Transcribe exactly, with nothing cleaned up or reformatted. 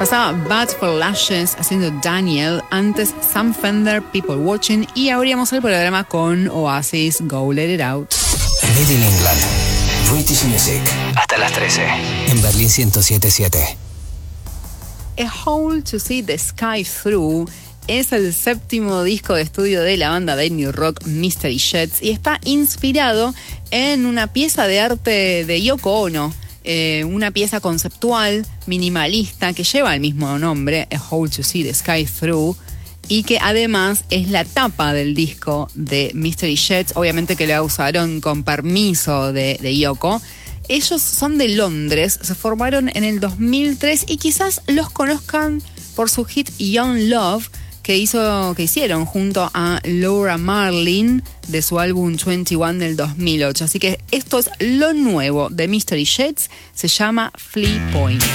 Pasaba Bad for Lashes haciendo Daniel, antes Sam Fender, People Watching, y abríamos el programa con Oasis, Go Let It Out. Made in England, British Music, hasta las trece, en Berlín ciento siete punto siete. A Hole to See the Sky Through es el séptimo disco de estudio de la banda de indie rock Mystery Jets y está inspirado en una pieza de arte de Yoko Ono. Eh, una pieza conceptual, minimalista, que lleva el mismo nombre, A Hole to See the Sky Through, y que además es la tapa del disco de Mystery Jets, obviamente que la usaron con permiso de, de Yoko. Ellos son de Londres, se formaron en el dos mil tres y quizás los conozcan por su hit Young Love, que, hizo, que hicieron junto a Laura Marling de su álbum veintiuno del dos mil ocho. Así que esto es lo nuevo de Mystery Jets, se llama Flea Point.